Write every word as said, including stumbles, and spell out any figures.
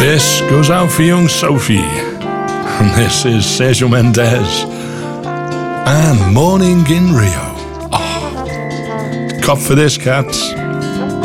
This goes out for young Sophie. And this is Sergio Mendes. And Morning in Rio. Oh, cop for this, cats.